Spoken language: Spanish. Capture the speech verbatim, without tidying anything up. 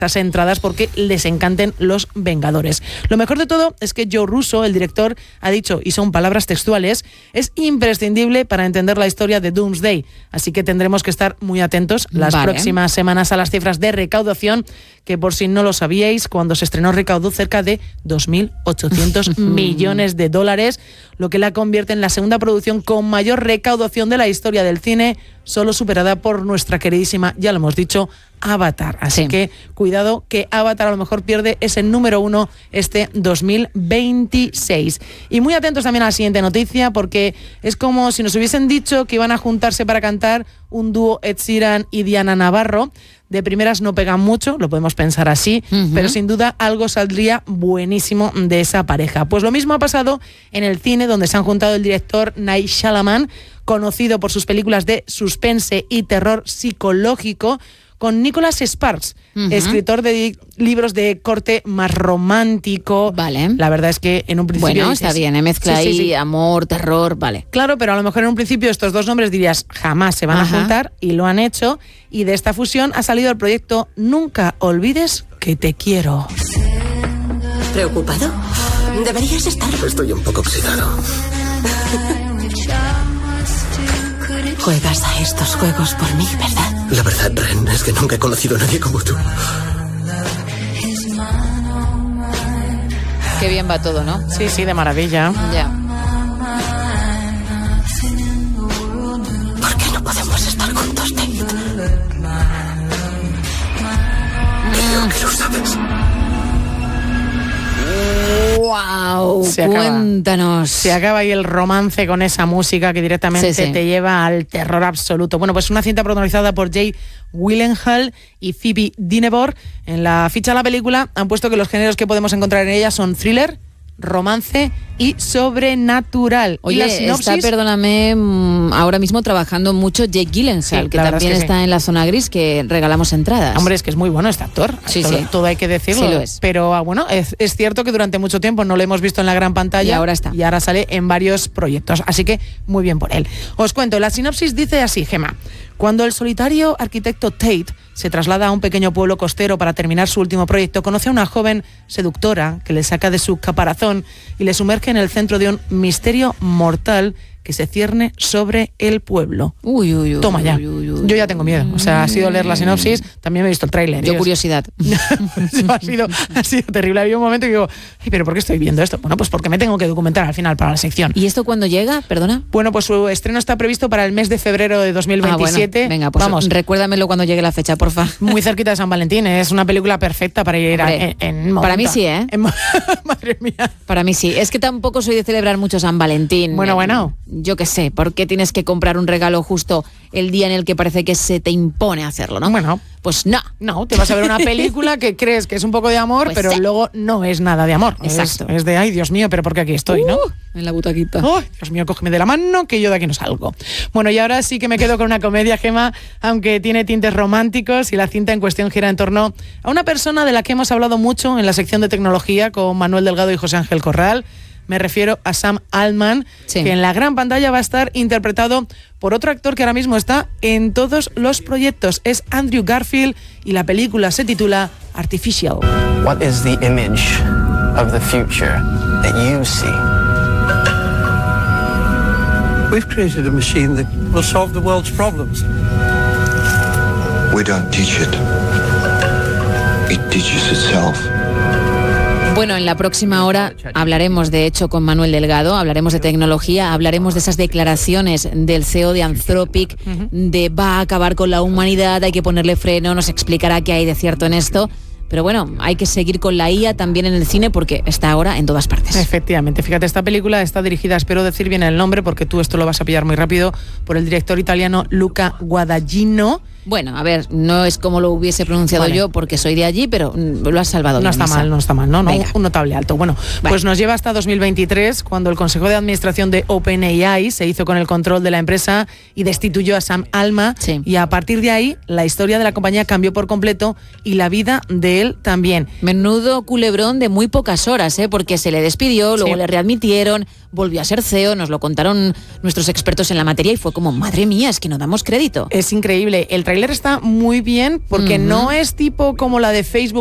las entradas porque les encanten los Vengadores. Lo mejor de todo es que Joe Russo, el director, ha dicho, y son palabras textuales, es imprescindible para entender la historia de Doomsday. Así que tendremos que estar muy atentos las Vale. próximas semanas a las cifras de recaudación, que por si no lo sabíais, cuando se estrenó recaudó cerca de dos mil ochocientos millones de dólares, lo que la convierte en la segunda producción con mayor recaudación de la historia del cine, solo superada por nuestra queridísima, ya lo hemos dicho, Avatar. Así Sí. que cuidado que Avatar a lo mejor pierde ese número uno este dos mil veintiséis. Y muy atentos también a la siguiente noticia, porque es como si nos hubiesen dicho que iban a juntarse para cantar un dúo Ed Sheeran y Diana Navarro. De primeras no pegan mucho, lo podemos pensar así, uh-huh. pero sin duda algo saldría buenísimo de esa pareja. Pues lo mismo ha pasado en el cine, donde se han juntado el director Night Shyamalan, conocido por sus películas de suspense y terror psicológico, con Nicholas Sparks, uh-huh. escritor de libros de corte más romántico. Vale. La verdad es que en un principio... Bueno, dices, está bien, ¿eh? Mezcla sí, ahí sí, sí. amor, terror, vale. Claro, pero a lo mejor en un principio estos dos nombres dirías jamás se van Ajá. a juntar, y lo han hecho, y de esta fusión ha salido el proyecto Nunca olvides que te quiero. ¿Preocupado? Deberías estar. Estoy un poco oxidado. Juegas a estos juegos por mí, ¿verdad? La verdad, Ren, es que nunca he conocido a nadie como tú. Qué bien va todo, ¿no? Sí, sí, de maravilla. Ya. ¿Por qué no podemos estar juntos, David? Creo que lo sabes. ¡Wow! Se acaba. Cuéntanos. Se acaba ahí el romance con esa música que directamente Sí, sí. te lleva al terror absoluto. Bueno, pues una cinta protagonizada por Jake Gyllenhaal y Phoebe Dynevor. En la ficha de la película han puesto que los géneros que podemos encontrar en ella son thriller, romance y sobrenatural. Oye, y la sinopsis, está, perdóname, mm, ahora mismo trabajando mucho Jake Gyllenhaal, Sí, que la verdad también es que está sí. en la zona gris, que regalamos entradas. hombre, es que es muy bueno este actor. Sí, todo, sí. todo hay que decirlo. Sí lo es. Pero ah, bueno, es, es cierto que durante mucho tiempo no lo hemos visto en la gran pantalla. Y ahora está. Y ahora sale en varios proyectos. Así que muy bien por él. Os cuento, la sinopsis dice así, Gema. Cuando el solitario arquitecto Tate se traslada a un pequeño pueblo costero para terminar su último proyecto, conoce a una joven seductora que le saca de su caparazón y le sumerge en el centro de un misterio mortal que se cierne sobre el pueblo. Uy, uy, uy. Toma ya. Uy, uy, uy. Yo ya tengo miedo. O sea, ha sido leer la sinopsis, también me he visto el tráiler. Yo Y es- curiosidad. Eso ha sido, ha sido terrible. Había un momento que digo, ay, ¿pero por qué estoy viendo esto? Bueno, pues porque me tengo que documentar al final para la sección. ¿Y esto cuándo llega? Perdona. Bueno, pues su estreno está previsto para el mes de febrero de dos mil veintisiete. Ah, bueno. Venga, pues Vamos, recuérdamelo cuando llegue la fecha, porfa. muy cerquita de San Valentín. Es una película perfecta para ir a, Hombre, en, en para mí momento. sí, ¿eh? En- madre mía. Para mí sí. Es que tampoco soy de celebrar mucho San Valentín. Bueno, Eh, bueno. Yo qué sé, ¿por qué tienes que comprar un regalo justo el día en el que parece que se te impone hacerlo, no? Bueno. Pues no. No, te vas a ver una película que crees que es un poco de amor, Pues pero sí. luego no es nada de amor. Exacto. Es, es de, ay, Dios mío, pero ¿por qué aquí estoy, no? Uh, en la butaquita. ¡Ay, Dios mío, cógeme de la mano que yo de aquí no salgo! Bueno, y ahora sí que me quedo con una comedia, Gema, aunque tiene tintes románticos, y la cinta en cuestión gira en torno a una persona de la que hemos hablado mucho en la sección de tecnología con Manuel Delgado y José Ángel Corral. Me refiero a Sam Altman, Sí. que en la gran pantalla va a estar interpretado por otro actor que ahora mismo está en todos los proyectos. Es Andrew Garfield y la película se titula Artificial. What is the image of the future that you see? We've created a machine that will solve the world's problems. We don't teach it. It teaches itself. Bueno, en la próxima hora hablaremos, de hecho, con Manuel Delgado, hablaremos de tecnología, hablaremos de esas declaraciones del C E O de Anthropic, de va a acabar con la humanidad, hay que ponerle freno, nos explicará qué hay de cierto en esto. Pero bueno, hay que seguir con la I A también en el cine porque está ahora en todas partes. Efectivamente, fíjate, esta película está dirigida, espero decir bien el nombre porque tú esto lo vas a pillar muy rápido, por el director italiano Luca Guadagnino. Bueno, a ver, no es como lo hubiese pronunciado Vale. yo porque soy de allí, pero mm, lo has salvado No bien, está Isa. mal, no está mal, ¿no? no Venga. un notable alto. Bueno, Vale. pues nos lleva hasta dos mil veintitrés, cuando el Consejo de Administración de OpenAI se hizo con el control de la empresa y destituyó a Sam Altman. Sí. Y a partir de ahí, la historia de la compañía cambió por completo y la vida de él también. Menudo culebrón de muy pocas horas, ¿eh? Porque se le despidió, luego Sí. le readmitieron, volvió a ser C E O, nos lo contaron nuestros expertos en la materia y fue como, madre mía, es que no damos crédito. Es increíble. El tráiler está muy bien porque uh-huh. no es tipo como la de Facebook